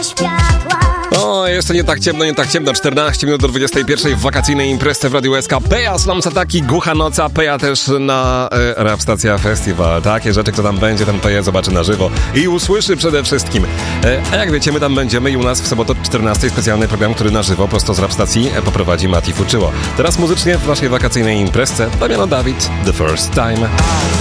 O, jeszcze nie tak ciemno, 14 minut do 21 w wakacyjnej imprezie w Radiu SK. Peja, Slams Ataki, Głucha Noca, Peja też na Rap Stacja Festival. Takie rzeczy, kto tam będzie, ten Peja zobaczy na żywo i usłyszy przede wszystkim. A jak wiecie, my tam będziemy i u nas w sobotę 14 specjalny program, który na żywo, prosto z Rap Stacji poprowadzi Mati Fuczyło. Teraz muzycznie w waszej wakacyjnej imprezie Damiano Dawid, The First Time.